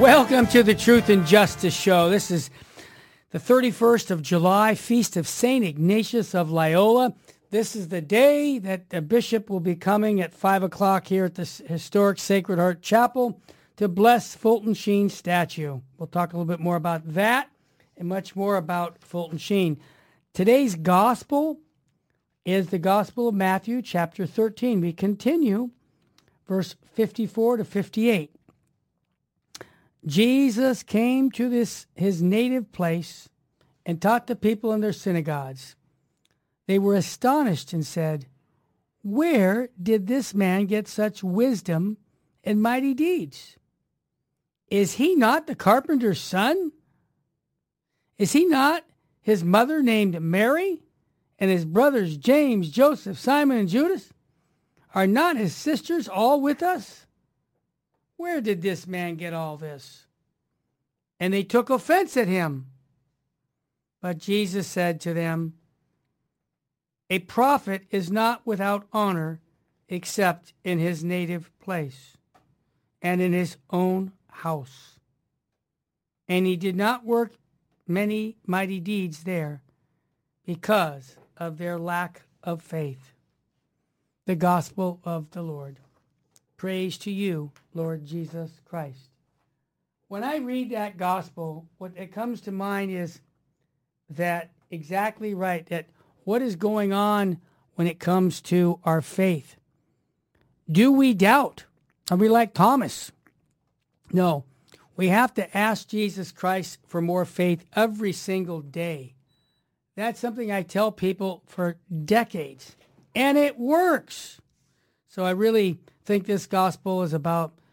Welcome to the Truth and Justice Show. This is the 31st of July, Feast of St. Ignatius of Loyola. This is the day that the bishop will be coming at 5 o'clock here at the historic Sacred Heart Chapel to bless Fulton Sheen's statue. We'll talk a little bit more about that and much more about Fulton Sheen. Today's gospel is the Gospel of Matthew, chapter 13. We continue, verse 54 to 58. Jesus came to his native place and taught the people in their synagogues. They were astonished and said, "Where did this man get such wisdom and mighty deeds? Is he not the carpenter's son? Is he not his mother named Mary, and his brothers James, Joseph, Simon, and Judas? Are not his sisters all with us? Where did this man get all this?" And they took offense at him. But Jesus said to them, "A prophet is not without honor except in his native place and in his own house." And he did not work many mighty deeds there because of their lack of faith. The gospel of the Lord. Praise to you, Lord Jesus Christ. When I read that gospel, what it comes to mind is that exactly right, that what is going on when it comes to our faith. Do we doubt? Are we like Thomas? No, we have to ask Jesus Christ for more faith every single day. That's something I tell people for decades, and it works. So I really think this gospel is about